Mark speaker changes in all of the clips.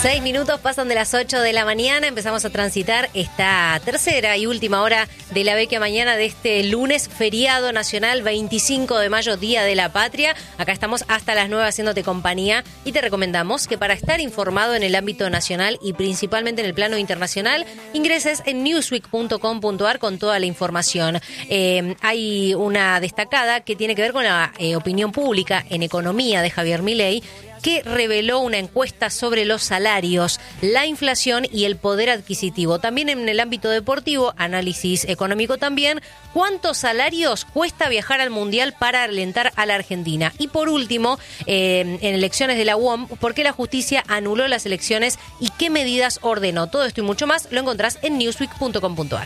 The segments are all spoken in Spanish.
Speaker 1: 6 minutos pasan de las 8 de la mañana, empezamos a transitar esta tercera y última hora de la Vecchia Mañana de este lunes, feriado nacional, 25 de mayo, Día de la Patria. Acá estamos hasta las 9 haciéndote compañía y te recomendamos que para estar informado en el ámbito nacional y principalmente en el plano internacional, ingreses en newsweek.com.ar con toda la información. Hay una destacada que tiene que ver con la opinión pública en economía de Javier Milei, que reveló una encuesta sobre los salarios, la inflación y el poder adquisitivo. También en el ámbito deportivo, análisis económico también, ¿cuántos salarios cuesta viajar al Mundial para alentar a la Argentina? Y por último, en elecciones de la UOM, ¿por qué la justicia anuló las elecciones y qué medidas ordenó? Todo esto y mucho más lo encontrás en newsweek.com.ar.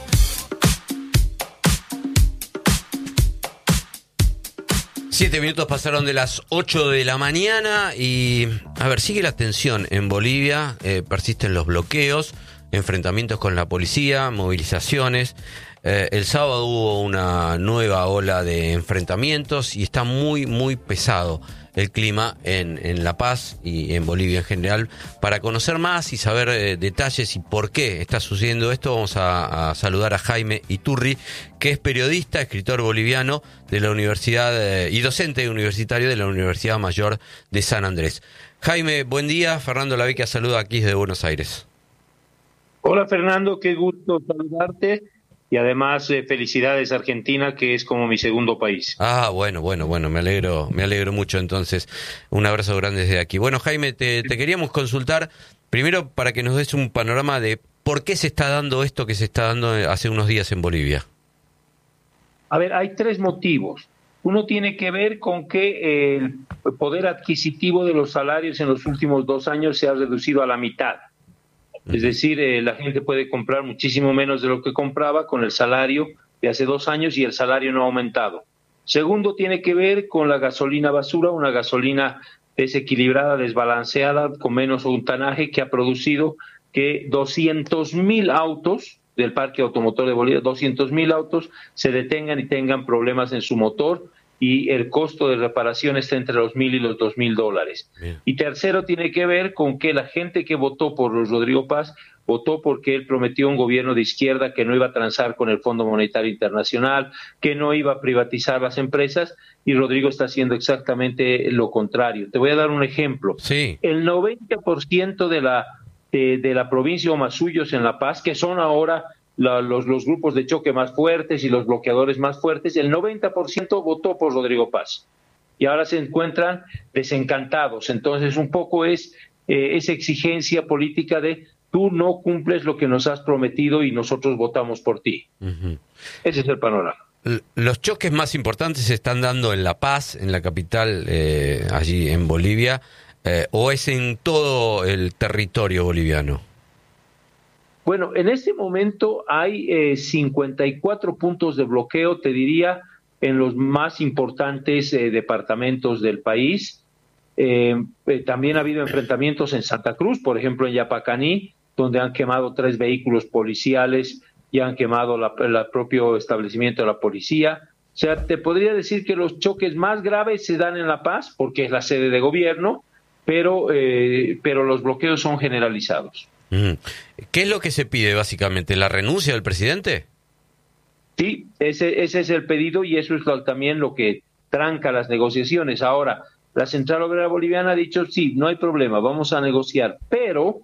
Speaker 2: 7 minutos pasaron de las 8 de la mañana y, sigue la tensión en Bolivia, persisten los bloqueos, enfrentamientos con la policía, movilizaciones. El sábado hubo una nueva ola de enfrentamientos y está muy, muy pesado el clima en La Paz y en Bolivia en general. Para conocer más y saber detalles y por qué está sucediendo esto, vamos a saludar a Jaime Iturri, que es periodista, escritor boliviano de la universidad y docente universitario de la Universidad Mayor de San Andrés. Jaime, buen día. Fernando Lavecchia saluda aquí desde Buenos Aires.
Speaker 3: Hola Fernando, qué gusto saludarte. Y además, felicidades Argentina, que es como mi segundo país.
Speaker 2: Bueno, me alegro mucho entonces. Un abrazo grande desde aquí. Bueno, Jaime, te queríamos consultar, primero para que nos des un panorama de por qué se está dando esto que se está dando hace unos días en Bolivia.
Speaker 3: A ver, hay 3 motivos. Uno tiene que ver con que el poder adquisitivo de los salarios en los últimos 2 años se ha reducido a la mitad. Es decir, la gente puede comprar muchísimo menos de lo que compraba con el salario de hace 2 años y el salario no ha aumentado. Segundo, tiene que ver con la gasolina basura, una gasolina desequilibrada, desbalanceada, con menos octanaje, que ha producido que 200.000 autos del parque automotor de Bolivia, 200.000 autos se detengan y tengan problemas en su motor, y el costo de reparación está entre los $1,000 y los $2,000. Bien. Y tercero, tiene que ver con que la gente que votó por Rodrigo Paz votó porque él prometió un gobierno de izquierda que no iba a transar con el Fondo Monetario Internacional, que no iba a privatizar las empresas, y Rodrigo está haciendo exactamente lo contrario. Te voy a dar un ejemplo.
Speaker 2: Sí.
Speaker 3: El 90% de la provincia de Omasuyos en La Paz, que son ahora los grupos de choque más fuertes y los bloqueadores más fuertes, el 90% votó por Rodrigo Paz y ahora se encuentran desencantados. Entonces un poco es esa exigencia política de tú no cumples lo que nos has prometido y nosotros votamos por ti. Uh-huh. Ese es el panorama.
Speaker 2: Los choques más importantes se están dando en La Paz, en la capital, allí en Bolivia, ¿o es en todo el territorio boliviano?
Speaker 3: Bueno, en este momento hay 54 puntos de bloqueo, te diría, en los más importantes departamentos del país. También ha habido enfrentamientos en Santa Cruz, por ejemplo en Yapacaní, donde han quemado 3 vehículos policiales y han quemado el propio establecimiento de la policía. O sea, te podría decir que los choques más graves se dan en La Paz, porque es la sede de gobierno, pero los bloqueos son generalizados.
Speaker 2: ¿Qué es lo que se pide básicamente? ¿La renuncia del presidente?
Speaker 3: Sí, ese es el pedido y eso es también lo que tranca las negociaciones. Ahora, la Central Obrera Boliviana ha dicho, sí, no hay problema, vamos a negociar, pero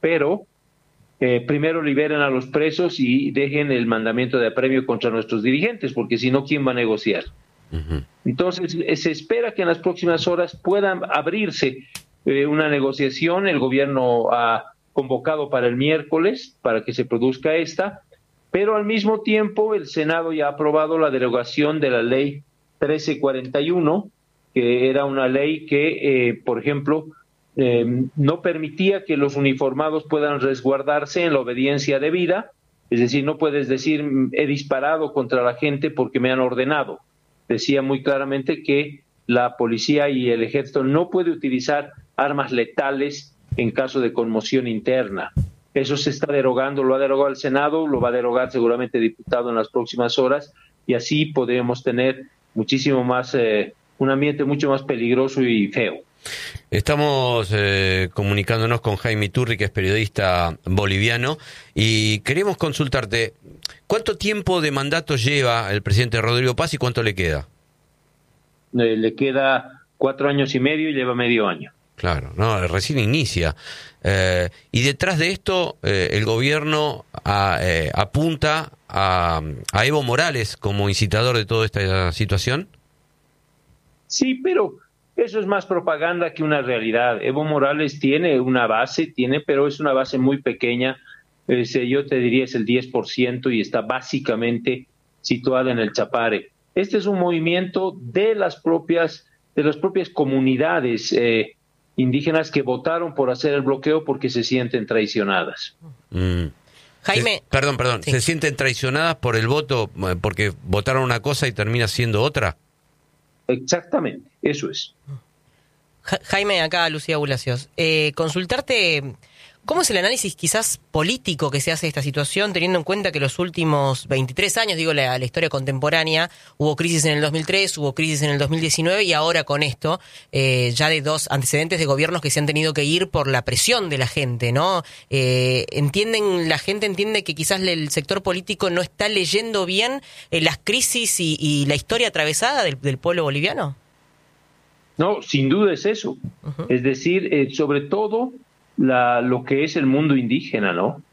Speaker 3: primero liberen a los presos y dejen el mandamiento de apremio contra nuestros dirigentes, porque si no, ¿quién va a negociar? Uh-huh. Entonces, se espera que en las próximas horas puedan abrirse una negociación. El gobierno ha convocado para el miércoles para que se produzca esta, pero al mismo tiempo el Senado ya ha aprobado la derogación de la ley 1341, que era una ley que, por ejemplo, no permitía que los uniformados puedan resguardarse en la obediencia debida, es decir, no puedes decir he disparado contra la gente porque me han ordenado. Decía muy claramente que la policía y el ejército no puede utilizar armas letales en caso de conmoción interna. Eso se está derogando, lo ha derogado el Senado, lo va a derogar seguramente el diputado en las próximas horas, y así podremos tener muchísimo más, un ambiente mucho más peligroso y feo.
Speaker 2: Estamos comunicándonos con Jaime Iturri, que es periodista boliviano, y queremos consultarte, ¿cuánto tiempo de mandato lleva el presidente Rodrigo Paz y cuánto le queda?
Speaker 3: Le queda 4 años y medio y lleva medio año.
Speaker 2: Claro, no, recién inicia. Y detrás de esto, el gobierno apunta a Evo Morales como incitador de toda esta situación. Sí,
Speaker 3: pero eso es más propaganda que una realidad. Evo Morales tiene una base, pero es una base muy pequeña. Yo te diría es el 10% y está básicamente situada en el Chapare. Este es un movimiento de las propias comunidades indígenas que votaron por hacer el bloqueo porque se sienten traicionadas.
Speaker 1: Jaime.
Speaker 2: Perdón. Sí. ¿Se sienten traicionadas por el voto porque votaron una cosa y termina siendo otra?
Speaker 3: Exactamente, eso es.
Speaker 4: Jaime, acá Lucía Bulacios. Consultarte, ¿cómo es el análisis quizás político que se hace de esta situación, teniendo en cuenta que los últimos 23 años, la historia contemporánea, hubo crisis en el 2003, hubo crisis en el 2019 y ahora con esto, ya de 2 antecedentes de gobiernos que se han tenido que ir por la presión de la gente, ¿no? La gente entiende que quizás el sector político no está leyendo bien las crisis y la historia atravesada del pueblo boliviano.
Speaker 3: No, sin duda es eso. Uh-huh. Es decir, sobre todo lo que es el mundo indígena, ¿no?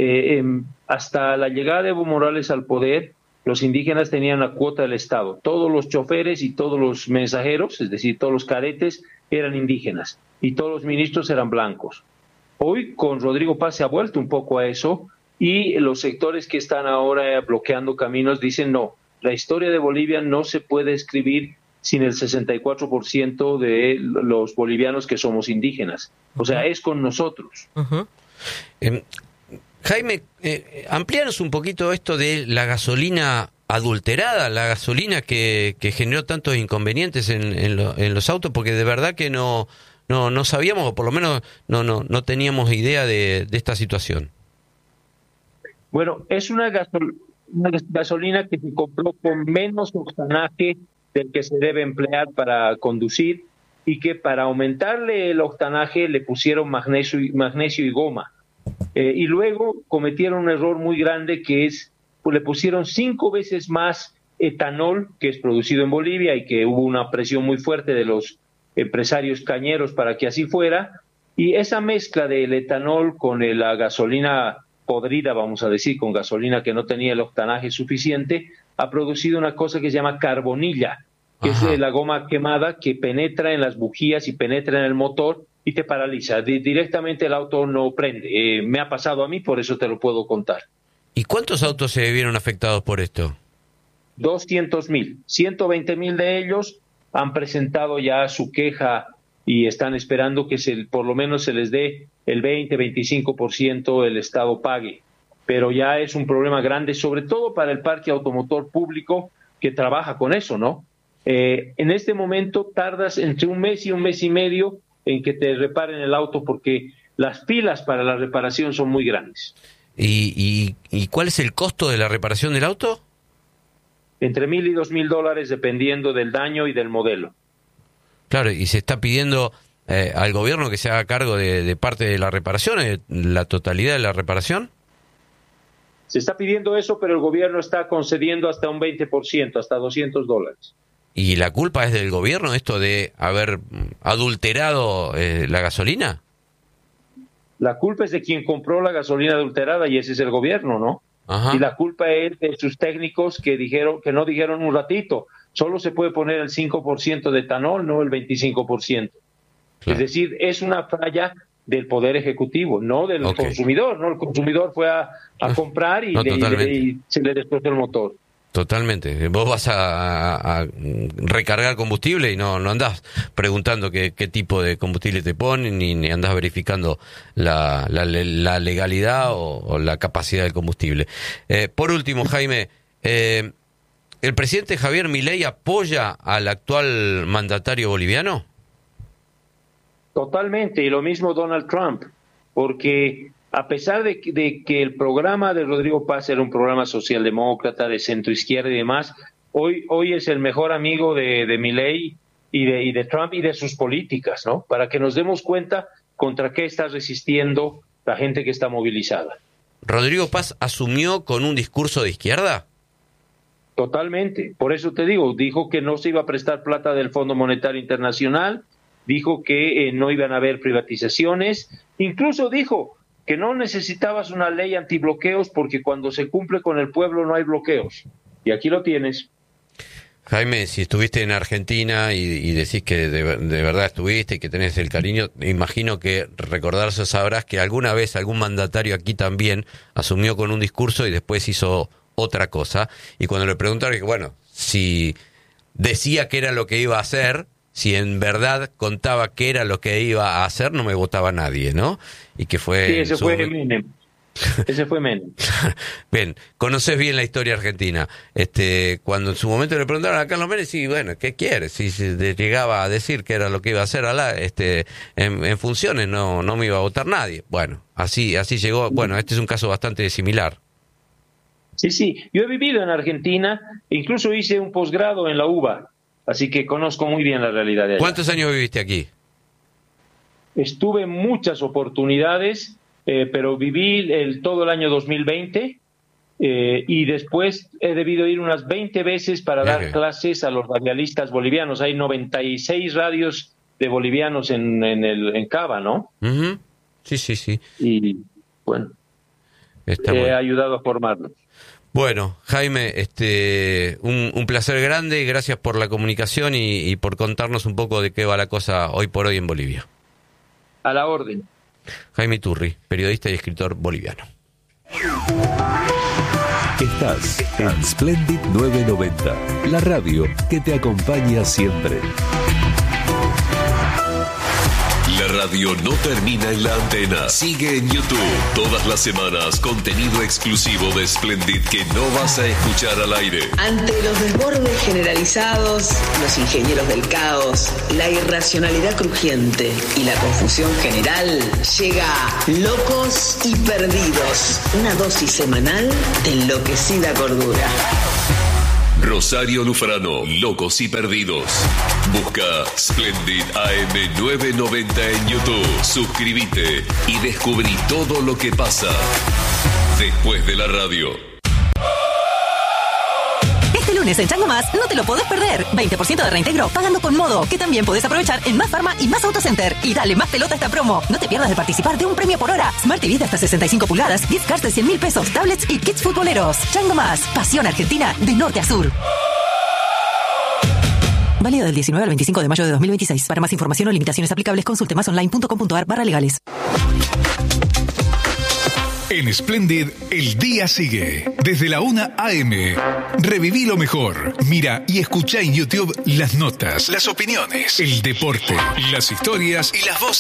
Speaker 3: Hasta la llegada de Evo Morales al poder, los indígenas tenían la cuota del Estado. Todos los choferes y todos los mensajeros, es decir, todos los cadetes, eran indígenas y todos los ministros eran blancos. Hoy, con Rodrigo Paz se ha vuelto un poco a eso y los sectores que están ahora bloqueando caminos dicen no, la historia de Bolivia no se puede escribir sin el 64% de los bolivianos que somos indígenas. O sea, es con nosotros.
Speaker 2: Uh-huh. Jaime, amplíanos un poquito esto de la gasolina adulterada, la gasolina que generó tantos inconvenientes en los autos, porque de verdad que no sabíamos, o por lo menos no teníamos idea de esta situación.
Speaker 3: Bueno, es una gasolina que se compró con menos octanaje del que se debe emplear para conducir y que para aumentarle el octanaje le pusieron magnesio y goma. Y luego cometieron un error muy grande que es, le pusieron 5 veces más etanol que es producido en Bolivia y que hubo una presión muy fuerte de los empresarios cañeros para que así fuera. Y esa mezcla del etanol con la gasolina podrida, vamos a decir, con gasolina que no tenía el octanaje suficiente, ha producido una cosa que se llama carbonilla, que Ajá. es la goma quemada que penetra en las bujías y penetra en el motor y te paraliza. Directamente el auto no prende. Me ha pasado a mí, por eso te lo puedo contar.
Speaker 2: ¿Y cuántos autos se vieron afectados por esto?
Speaker 3: 200,000. 120,000 de ellos han presentado ya su queja y están esperando que por lo menos se les dé el 20-25% el Estado pague. Pero ya es un problema grande, sobre todo para el parque automotor público que trabaja con eso, ¿no? En este momento tardas entre 1 mes y 1 mes y medio en que te reparen el auto porque las filas para la reparación son muy grandes.
Speaker 2: ¿Y cuál es el costo de la reparación del auto?
Speaker 3: Entre $1,000 y $2,000 dependiendo del daño y del modelo.
Speaker 2: Claro, y se está pidiendo al gobierno que se haga cargo de parte de la reparación, la totalidad de la reparación.
Speaker 3: Se está pidiendo eso, pero el gobierno está concediendo hasta un 20%, hasta $200.
Speaker 2: ¿Y la culpa es del gobierno esto de haber adulterado la gasolina?
Speaker 3: La culpa es de quien compró la gasolina adulterada y ese es el gobierno, ¿no?
Speaker 2: Ajá.
Speaker 3: Y la culpa es de sus técnicos que no dijeron un ratito, solo se puede poner el 5% de etanol, no el 25%. Claro. Es decir, es una falla del Poder Ejecutivo, no del consumidor, ¿no? El consumidor fue a comprar y se le destrozó el motor.
Speaker 2: Totalmente. Vos vas a recargar combustible y no andás preguntando qué tipo de combustible te ponen ni andás verificando la legalidad o la capacidad del combustible. Por último, Jaime, ¿el presidente Javier Milei apoya al actual mandatario boliviano?
Speaker 3: Totalmente, y lo mismo Donald Trump, porque a pesar de que el programa de Rodrigo Paz era un programa socialdemócrata, de centro izquierda y demás, hoy es el mejor amigo de Milei y de Trump y de sus políticas, ¿no? Para que nos demos cuenta contra qué está resistiendo la gente que está movilizada.
Speaker 2: ¿Rodrigo Paz asumió con un discurso de izquierda?
Speaker 3: Totalmente. Por eso te digo, dijo que no se iba a prestar plata del Fondo Monetario Internacional, dijo que no iban a haber privatizaciones, incluso dijo que no necesitabas una ley antibloqueos porque cuando se cumple con el pueblo no hay bloqueos. Y aquí lo tienes.
Speaker 2: Jaime, si estuviste en Argentina y decís que de verdad estuviste y que tenés el cariño, imagino que recordarse sabrás que alguna vez algún mandatario aquí también asumió con un discurso y después hizo otra cosa. Y cuando le preguntaron, bueno, si decía que era lo que iba a hacer, si en verdad contaba qué era lo que iba a hacer, no me votaba nadie, ¿no? Y que fue...
Speaker 3: Sí, ese fue Menem. Ese fue Menem.
Speaker 2: Bien, conoces bien la historia argentina. Cuando en su momento le preguntaron a Carlos Menem, sí, bueno, ¿qué quiere? Si llegaba a decir que era lo que iba a hacer en funciones, no me iba a votar nadie. Bueno, así llegó. Bueno, este es un caso bastante similar.
Speaker 3: Sí, yo he vivido en Argentina, incluso hice un posgrado en la UBA, así que conozco muy bien la realidad de allá.
Speaker 2: ¿Cuántos años viviste aquí?
Speaker 3: Estuve en muchas oportunidades, pero viví todo el año 2020 y después he debido ir unas 20 veces para dar clases a los radialistas bolivianos. Hay 96 radios de bolivianos en Cava, ¿no?
Speaker 2: Uh-huh. Sí.
Speaker 3: Y bueno, he ayudado a formarlos.
Speaker 2: Bueno, Jaime, un placer grande, gracias por la comunicación y por contarnos un poco de qué va la cosa hoy por hoy en Bolivia.
Speaker 3: A la orden.
Speaker 2: Jaime Iturri, periodista y escritor boliviano.
Speaker 5: Estás en Splendid 990, la radio que te acompaña siempre.
Speaker 6: La radio no termina en la antena. Sigue en YouTube. Todas las semanas, contenido exclusivo de Splendid que no vas a escuchar al aire.
Speaker 7: Ante los desbordes generalizados, los ingenieros del caos, la irracionalidad crujiente y la confusión general, llega Locos y Perdidos. Una dosis semanal de enloquecida cordura.
Speaker 6: Rosario Lufrano, Locos y Perdidos. Busca Splendid AM 990 en YouTube. Suscríbete y descubrí todo lo que pasa después de la radio.
Speaker 8: Este lunes en Chango Más no te lo podés perder. 20% de reintegro pagando con Modo, que también podés aprovechar en Más Pharma y Más Autocenter. Y dale más pelota a esta promo. No te pierdas de participar de un premio por hora. Smart TV de hasta 65 pulgadas, gift cards de 100.000 pesos, tablets y kits futboleros. Chango Más, pasión argentina de norte a sur. Válido del 19 al 25 de mayo de 2026. Para más información o limitaciones aplicables, consulte masonline.com.ar/legales.
Speaker 9: En Splendid, el día sigue. Desde la 1 a.m. Reviví lo mejor. Mira y escucha en YouTube las notas, las opiniones, el deporte, las historias y las voces.